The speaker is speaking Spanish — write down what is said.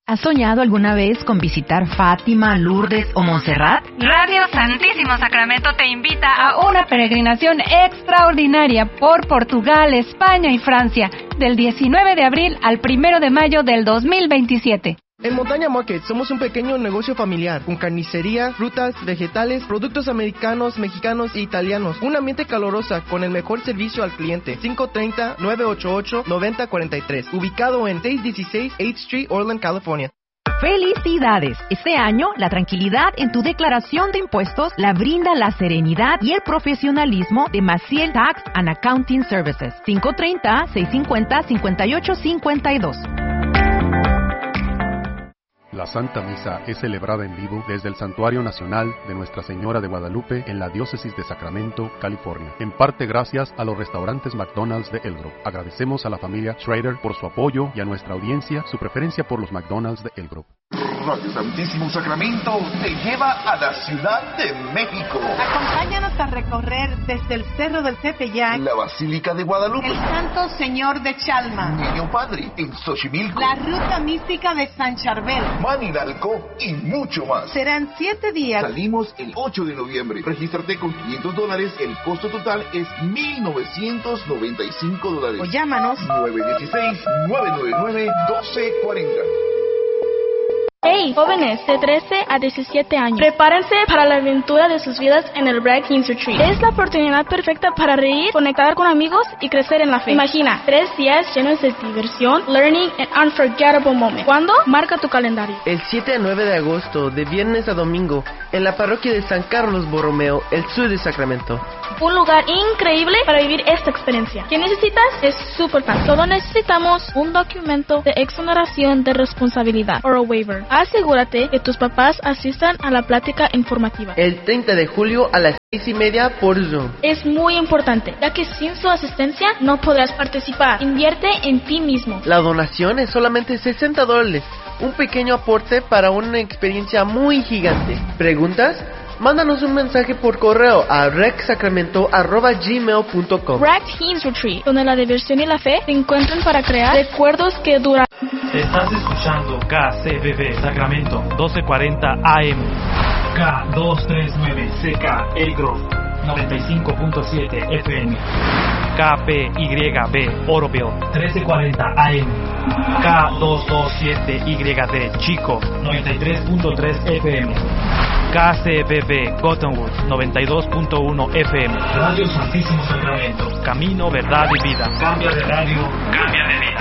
¿Has soñado alguna vez con visitar Fátima, Lourdes o Montserrat? Radio Santísimo Sacramento te invita a una peregrinación extraordinaria por Portugal, España y Francia, del 19 de abril al 1 de mayo del 2027. En Montaña Market somos un pequeño negocio familiar, con carnicería, frutas, vegetales, productos americanos, mexicanos e italianos. Un ambiente caluroso con el mejor servicio al cliente. 530-988-9043. Ubicado en 616 8th Street, Orland, California. ¡Felicidades! Este año, la tranquilidad en tu declaración de impuestos la brinda la serenidad y el profesionalismo de Maciel Tax and Accounting Services. 530-650-5852. La Santa Misa es celebrada en vivo desde el Santuario Nacional de Nuestra Señora de Guadalupe en la Diócesis de Sacramento, California. En parte gracias a los restaurantes McDonald's de El Grove. Agradecemos a la familia Schrader por su apoyo y a nuestra audiencia su preferencia por los McDonald's de El Grove. Radio Santísimo Sacramento te lleva a la Ciudad de México. Acompáñanos a recorrer desde el Cerro del Tepeyac, la Basílica de Guadalupe, el Santo Señor de Chalma, Niño Padre en Xochimilco, la Ruta Mística de San Charbel, Manilalco y mucho más. Serán 7 días. Salimos el 8 de noviembre. Regístrate con $500. El costo total es $1,995. O llámanos 916-999-1240. Hey, jóvenes de 13 a 17 años, prepárense para la aventura de sus vidas en el Bright Kings Retreat. Es la oportunidad perfecta para reír, conectar con amigos y crecer en la fe. Imagina 3 días llenos de diversión, learning and unforgettable moments. ¿Cuándo? Marca tu calendario. El 7 a 9 de agosto, de viernes a domingo, en la parroquia de San Carlos Borromeo, el sur de Sacramento. Un lugar increíble para vivir esta experiencia. ¿Qué necesitas? Es súper fácil. Solo necesitamos un documento de exoneración de responsabilidad, o a waiver. Asegúrate que tus papás asistan a la plática informativa. El 30 de julio a las 6:30 por Zoom. Es muy importante, ya que sin su asistencia no podrás participar. Invierte en ti mismo. La donación es solamente $60. Un pequeño aporte para una experiencia muy gigante. ¿Preguntas? Mándanos un mensaje por correo a recsacramento@gmail.com. Bright Kings Retreat, donde la diversión y la fe se encuentran para crear recuerdos que duran. Estás escuchando KCBB Sacramento 1240 AM, K239CK El Grove 95.7 FM, KPYB Oroville 1340 AM, K227YD Chico 93.3 FM, KCBB Cottonwood 92.1 FM. Radio Santísimo Sacramento. Camino, verdad y vida. Cambia de radio, cambia de vida.